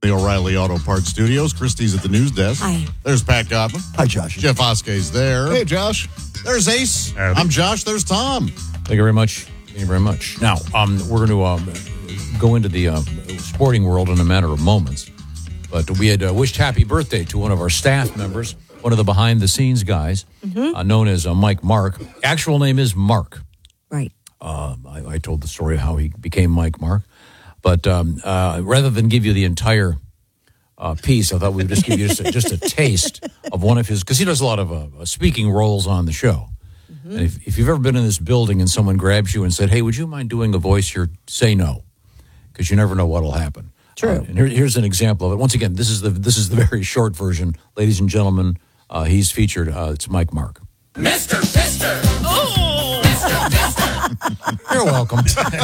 The O'Reilly Auto Parts Studios. Christy's at the news desk. Hi. There's Pat Godwin. Hi, Josh. Jeff Oskey's there. Hey, Josh. There's Ace. Howdy. I'm Josh. There's Tom. Thank you very much. Thank you very much. Now, we're going to go into the sporting world in a matter of moments. But we had wished happy birthday to one of our staff members, one of the behind-the-scenes guys, known as Mike Mark. Actual name is Mark. Right. I told the story of how he became Mike Mark. But rather than give you the entire piece, I thought we would just give you just a taste of one of his, because he does a lot of speaking roles on the show. And if you've ever been in this building and someone grabs you and said, hey, would you mind doing a voice here? Say no, because you never know what will happen. True. And here's an example of it. Once again, this is the very short version. Ladies and gentlemen, he's featured. It's Mike Mark. Mr. Fister! Oh! Mr. Fister! You're welcome.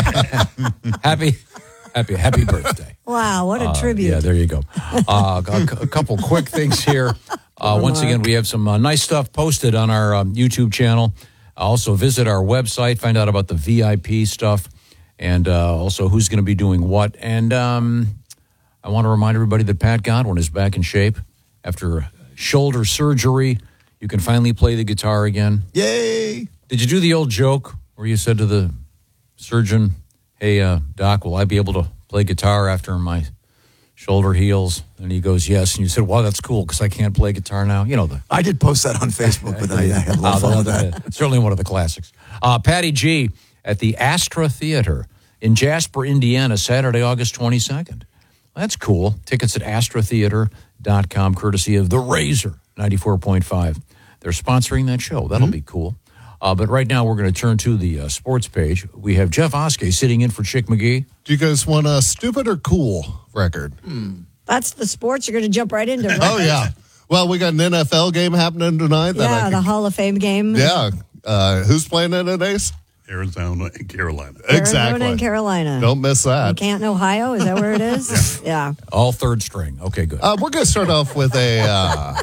Happy birthday. Wow, what a tribute. Yeah, there you go. A couple quick things here. Once again, we have some nice stuff posted on our YouTube channel. Also, visit our website, find out about the VIP stuff, and also who's going to be doing what. And I want to remind everybody that Pat Godwin is back in shape after shoulder surgery. You can finally play the guitar again. Yay! Did you do the old joke where you said to the surgeon, hey, Doc, will I be able to play guitar after my shoulder heals? And he goes, yes. And you said, wow, that's cool because I can't play guitar now. You know, I did post that on Facebook, but I had a little fun with that. Certainly one of the classics. Patty G at the Astra Theater in Jasper, Indiana, Saturday, August 22nd. That's cool. Tickets at astratheater.com, courtesy of The Razor 94.5. They're sponsoring that show. That'll be cool. But right now, we're going to turn to the sports page. We have Jeff Oskey sitting in for Chick McGee. Do you guys want a stupid or cool record? That's the sports you're going to jump right into. Right? Oh, yeah. Well, we got an NFL game happening tonight. Yeah, the Hall of Fame game. Yeah. Who's playing in it, Ace? Arizona and Carolina. Exactly. Arizona and Carolina. Don't miss that. Canton, Ohio. Is that where it is? Yeah. All third string. Okay, good. We're going to start off with a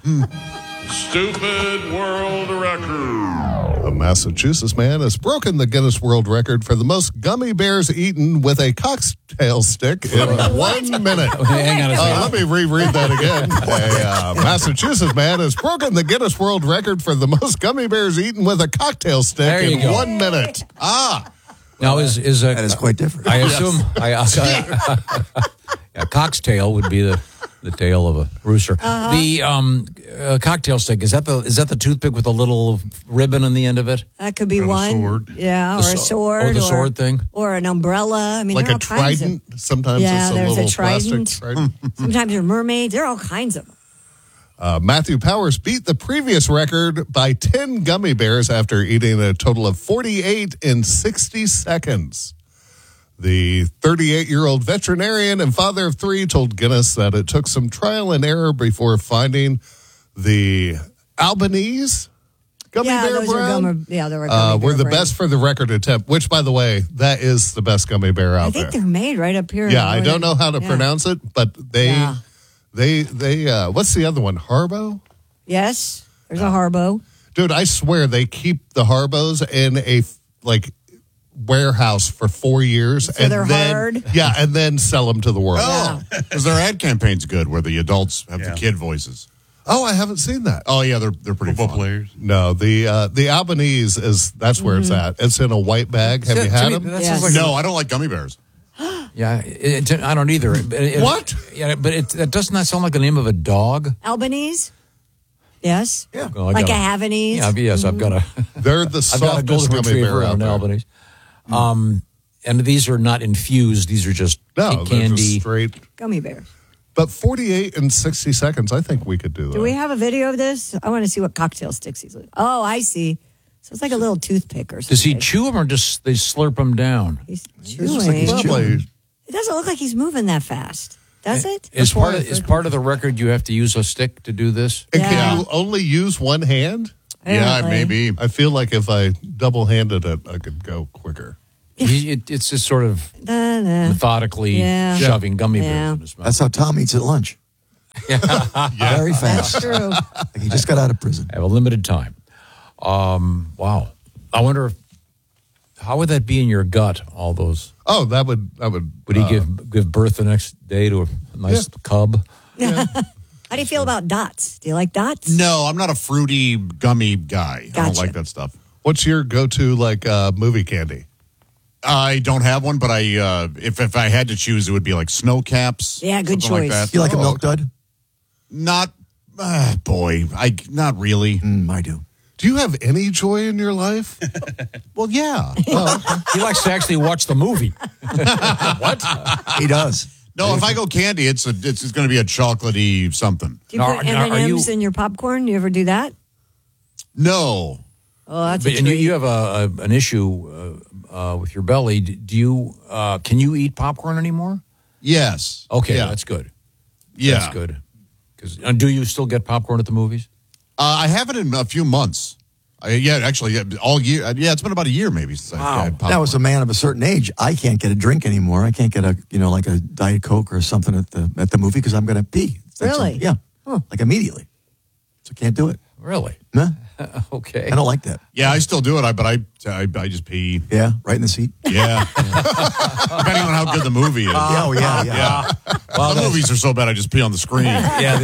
Stupid world record. A Massachusetts man has broken the Guinness World Record for the most gummy bears eaten with a cocktail stick in 1 minute. Hang on a second. Let me reread that again. A Massachusetts man has broken the Guinness World Record for the most gummy bears eaten with a cocktail stick There you in go. 1 minute. Now, is That is quite different. I assume a cock's tail would be the tail of a rooster. The cocktail stick, is that the toothpick with a little ribbon on the end of it? That could be one. sword. Yeah, or a sword. Oh, the or, sword thing? Or an umbrella. I mean, Like there are a all kinds of- trident. Sometimes Yeah, it's a there's a little trident. plastic trident. Sometimes they're mermaids. There are all kinds of them. Matthew Powers beat the previous record by 10 gummy bears after eating a total of 48 in 60 seconds. The 38-year-old veterinarian and father of three told Guinness that it took some trial and error before finding the Albanese gummy bear those are brand. they were gummy Were bear the brand. best for the record attempt, which, by the way, that is the best gummy bear out I there. think they're made right up here. Yeah, I don't know how to Yeah. pronounce it, but they what's the other one? Harbo? Yes, there's a Harbo. Dude, I swear they keep the Harbos in a warehouse for 4 years, So they're then hard? and then sell them to the world. Yeah. Because their ad campaign's good where the adults have the kid voices. Oh, I haven't seen that. Oh, yeah, they're pretty Football fun. players. No, the Albanese that's where it's at. It's in a white bag. Have you had them? That Yes. sounds like No, I don't like gummy bears. Yeah, I don't either. What? Yeah, but that doesn't that sound like the name of a dog? Albanese? Yes. Yeah. Well, I Like a got Havanese? Yeah, yes, I've got a They're the I've got a softest golden gummy retriever bear out and an there. Albanese. And these are not infused; these are just No, they're candy. just straight. Gummy bears. But 48 in 60 seconds, I think we could do that. Do we have a video of this? I want to see what cocktail sticks he's like. Oh, I see. So it's like a little toothpick or something. Does he chew them or just they slurp them down? He's It's chewing. just like he's chewing. It doesn't look like he's moving that fast. Does it? Is part of the record you have to use a stick to do this? And Yeah. can you only use one hand? Yeah, Apparently. maybe. I feel like if I double-handed it, I could go quicker. It's just sort of Da-da. methodically Yeah. shoving gummy Yeah. bears in his mouth. That's how Tom eats at lunch. Very That's fast. true. Like he just got out of prison. I have a limited time. Wow. I wonder how would that be in your gut? All those. Oh, that would. Would he give birth the next day to a nice cub? How do you feel about dots? Do you like dots? No, I'm not a fruity, gummy guy. I don't Gotcha. like that stuff. What's your go-to movie candy? I don't have one, but if I had to choose, it would be like snow caps. Yeah, good something choice. Like that. You like a milk dud? Not, not really. I do. Do you have any joy in your life? Well, yeah. He likes to actually watch the movie. He does. No, if I go candy, it's going to be a chocolatey something. Do you put Are M&Ms you- in your popcorn? Do you ever do that? No. Oh, that's But, a and treat. you have an issue with your belly. Do you can you eat popcorn anymore? Yes. Okay, Yeah. that's good. Yeah. That's good. Because do you still get popcorn at the movies? I haven't in a few months. Actually, all year. It's been about a year maybe since I had popcorn. Now, as a man of a certain age, I can't get a drink anymore. I can't get like a Diet Coke or something at the movie because I'm going to pee. Really? Yeah. Like immediately. So can't do it. Really? Nah, Okay. I don't like that. Yeah, I still do it, but I just pee. Yeah, right in the seat. Yeah. Depending on how good the movie is. Yeah. Some movies are so bad I just pee on the screen. Yeah.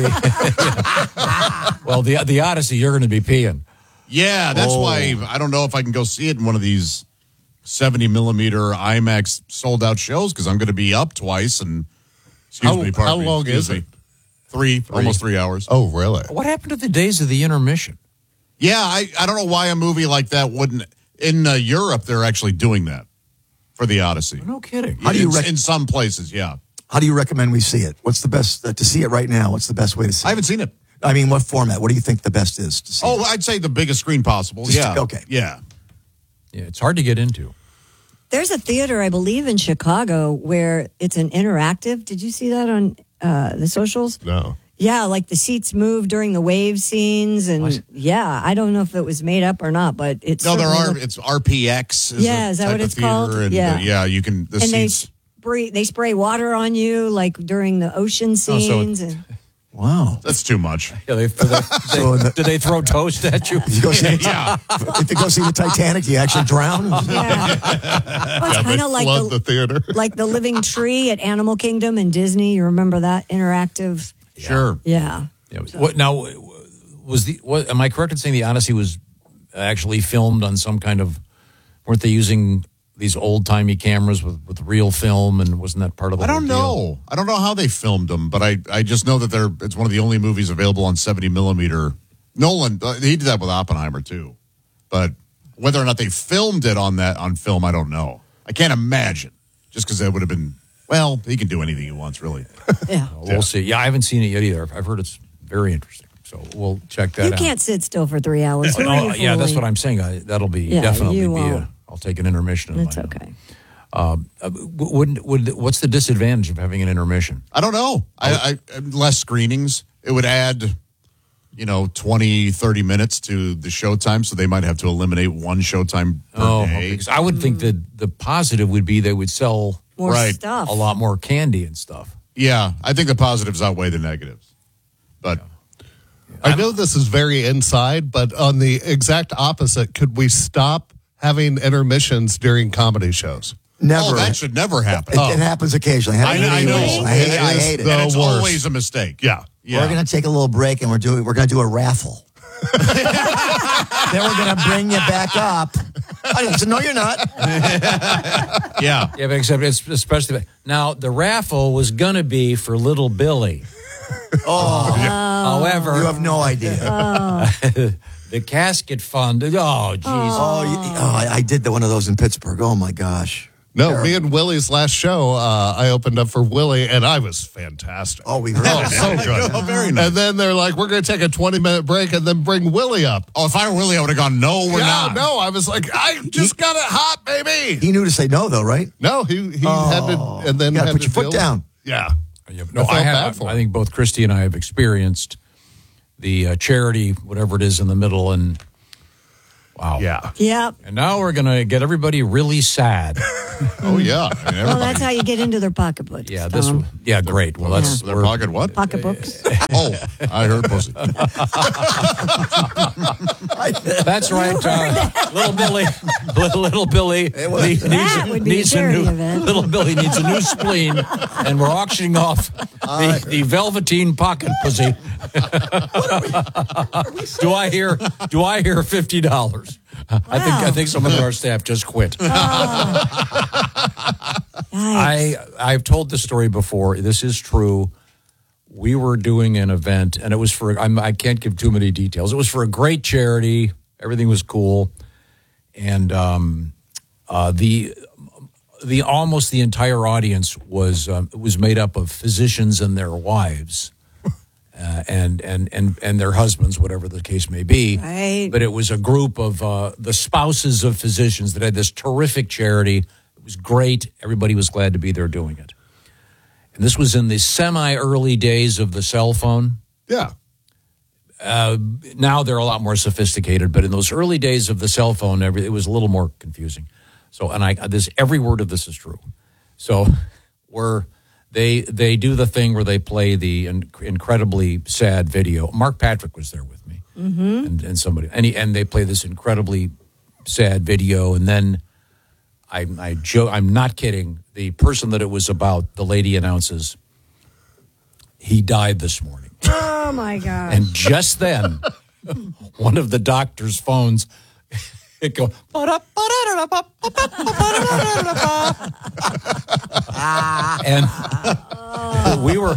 Well, the Odyssey, you're going to be peeing. Yeah, that's why I don't know if I can go see it in one of these 70 millimeter IMAX sold out shows because I'm going to be up twice and How long is it? Almost 3 hours. Oh, really? What happened to the days of the intermission? Yeah, I don't know why a movie like that wouldn't. In Europe, they're actually doing that for the Odyssey. No kidding. How do you in some places, yeah. How do you recommend we see it? What's the best to see it right now? What's the best way to see I it? haven't seen it. I mean, what format? What do you think the best is to see? Oh, I'd say the biggest screen possible. Just- Yeah. okay. Yeah. Yeah, it's hard to get into. There's a theater, I believe, in Chicago where it's an interactive. Did you see that on the socials? No. Yeah, like the seats move during the wave scenes, and yeah, I don't know if it was made up or not, but it's No, there certainly are. It's RPX. Yeah, is that type what of it's called? theater, And, Yeah. yeah. You can. The and seats. they spray water on you like during the ocean scenes. And Wow. That's too much. Yeah, So did they throw toast at you? You go see Yeah. if you go see the Titanic, do you actually drown? yeah, well, it's They kind of like flood the theater. like the Living Tree at Animal Kingdom in Disney. You remember that interactive? Sure. Yeah. Yeah, what now? Am I correct in saying the Odyssey was actually filmed on some kind of? Weren't they using these old timey cameras with real film, and wasn't that part of the? I don't whole deal? know. I don't know how they filmed them, but I just know that it's one of the only movies available on 70 millimeter. Nolan, he did that with Oppenheimer too, but whether or not they filmed it on film, I don't know. I can't imagine, just because that would have been. Well, he can do anything he wants, really. Yeah. We'll see. Yeah, I haven't seen it yet either. I've heard it's very interesting, so we'll check that You out. can't sit still for 3 hours. Who are you yeah, that's fooling? what I'm saying. That'll be Yeah, definitely you be. won't. I'll take an intermission. in It's my- okay. What's the disadvantage of having an intermission? I don't know. I less screenings. It would add, 20, 30 minutes to the showtime, so they might have to eliminate one showtime per day. Because I would think that the positive would be they would sell More Right. stuff. a lot more candy and stuff. Yeah, I think the positives outweigh the negatives. But I know this is very inside, but on the exact opposite, could we stop having intermissions during comedy shows? Never. that should never happen. It happens occasionally. I know. I hate it. And it's The worst. always a mistake. Yeah. Yeah. We're going to take a little break and we're going to do a raffle. Then we're going to bring you back up. I said, no, you're not. Yeah. Yeah, but except it's especially now the raffle was gonna be for little Billy. However, You have no idea. the casket fund. Oh, jeez. I did one of those in Pittsburgh. Oh, my gosh. No, me and Willie's last show, I opened up for Willie, and I was fantastic. Oh, we heard Oh, it. so good. Oh, very nice. And then they're like, we're going to take a 20-minute break and then bring Willie up. Oh, if I were Willie, I would have gone, no, we're not. No, I was like, I just got it hot, baby. He knew to say no, though, right? No, he had to, and then You gotta had put to your foot deal- down. Yeah. No, I felt I bad for I him. think both Christy and I have experienced the charity, whatever it is in the middle, and Wow. Yeah. Yep. And now we're going to get everybody really sad. Oh, yeah. I mean, Well, everybody- that's how you get into their pocketbooks. Yeah, Tom. great. Well, that's Their pocket what? Pocketbooks. Oh, I heard pussy. That's right. Little Billy, little Billy That would be a needs charity new. event. Little Billy needs a new spleen, and we're auctioning off the Velveteen pocket pussy. Do I hear $50? I think some of our staff just quit. I've told this story before. This is true. We were doing an event, and it was for, I can't give too many details. It was for a great charity. Everything was cool. And the almost the entire audience was made up of physicians and their wives. And their husbands, whatever the case may be. Right. But it was a group of the spouses of physicians that had this terrific charity. It was great. Everybody was glad to be there doing it. And this was in the semi-early days of the cell phone. Yeah. Now they're a lot more sophisticated, but in those early days of the cell phone, it was a little more confusing. So, and every word of this is true. So, They do the thing where they play the incredibly sad video. Mark Patrick was there with me, and somebody, and they play this incredibly sad video, and then I'm not kidding. The person that it was about, the lady announces, he died this morning, Oh, my God. and just then, one of the doctor's phones. It go and we were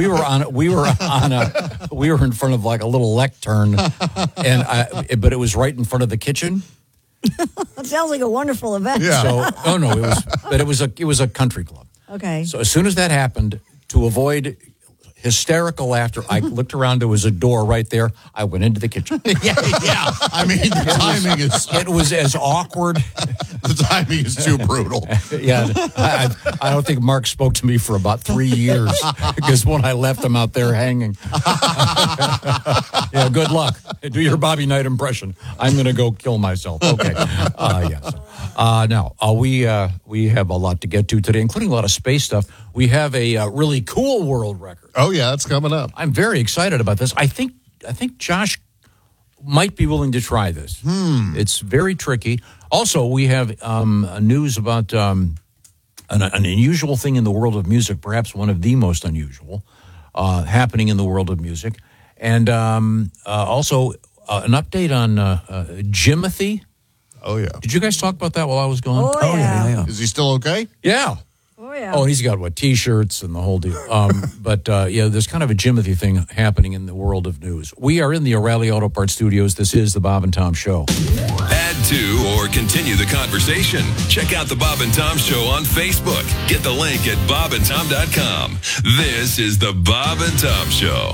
in front of like a little lectern, but it was right in front of the kitchen. That sounds like a wonderful event. Yeah. So it was a country club. Okay. So as soon as that happened, to avoid hysterical laughter, I looked around. There was a door right there. I went into the kitchen. Yeah. I mean, the timing is It was as awkward. the timing is too brutal. Yeah, I don't think Mark spoke to me for about 3 years because when I left him out there hanging. Yeah, good luck. Do your Bobby Knight impression. I'm going to go kill myself. Okay. Yes. Now, we have a lot to get to today, including a lot of space stuff. We have a really cool world record. Oh, yeah, it's coming up. I'm very excited about this. I think Josh might be willing to try this. It's very tricky. Also, we have news about an unusual thing in the world of music, perhaps one of the most unusual happening in the world of music. And also an update on Jimothy. Oh, yeah. Did you guys talk about that while I was gone? Oh, yeah. Is he still okay? Yeah. Oh, yeah. Oh, and he's got, T-shirts and the whole deal. But there's kind of a Jimothy thing happening in the world of news. We are in the O'Reilly Auto Parts studios. This is the Bob and Tom Show. Add to or continue the conversation. Check out the Bob and Tom Show on Facebook. Get the link at bobandtom.com. This is the Bob and Tom Show.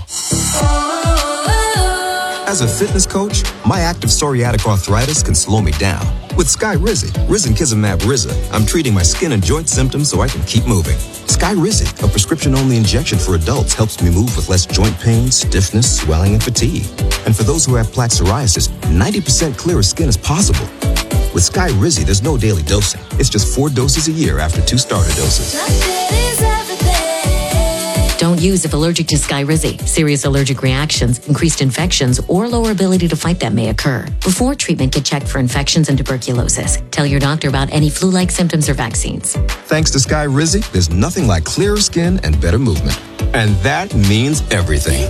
As a fitness coach, my active psoriatic arthritis can slow me down. With Skyrizi, Risankizumab Riza, I'm treating my skin and joint symptoms so I can keep moving. Skyrizi, a prescription-only injection for adults, helps me move with less joint pain, stiffness, swelling, and fatigue. And for those who have plaque psoriasis, 90% clearer skin is possible. With Skyrizi, there's no daily dosing. It's just 4 doses a year after 2 starter doses. Don't use if allergic to Skyrizi. Serious allergic reactions, increased infections, or lower ability to fight them may occur. Before treatment, get checked for infections and tuberculosis. Tell your doctor about any flu-like symptoms or vaccines. Thanks to Skyrizi, there's nothing like clearer skin and better movement. And that means everything.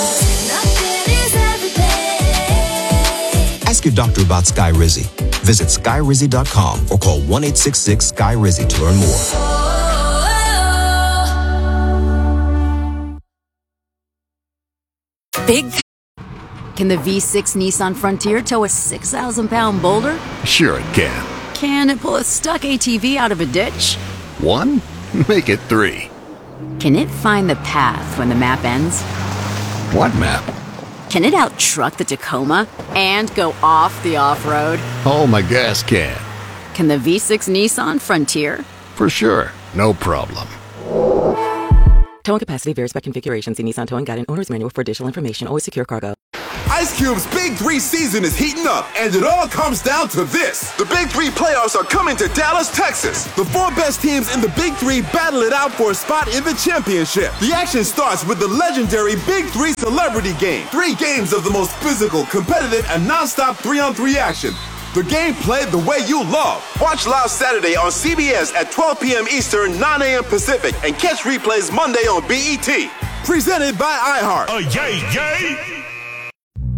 Ask your doctor about Skyrizi. Visit Skyrizi.com or call 1-866-SKY-RIZI to learn more. Can the V6 Nissan Frontier tow a 6,000-pound boulder? Sure it can. Can it pull a stuck ATV out of a ditch? 1? Make it 3. Can it find the path when the map ends? What map? Can it out-truck the Tacoma and go off the off-road? Oh, my gas can. Can the V6 Nissan Frontier? For sure. No problem. Towing capacity varies by configuration. See Nissan Towing Guide and Owner's Manual for additional information. Always secure cargo. Ice Cube's Big 3 season is heating up, and it all comes down to this. The Big 3 playoffs are coming to Dallas, Texas. The 4 best teams in the Big 3 battle it out for a spot in the championship. The action starts with the legendary Big 3 Celebrity Game. 3 games of the most physical, competitive, and non-stop 3-on-3 action. The game played the way you love. Watch live Saturday on CBS at 12 p.m. Eastern, 9 a.m. Pacific, and catch replays Monday on BET. Presented by iHeart. Yay, yay!